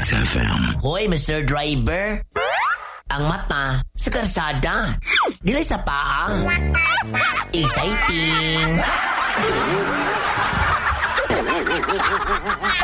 Hits FM. Hoy, Mr. Driver. Ang mata sa karsada. Dili sa paa. Exciting.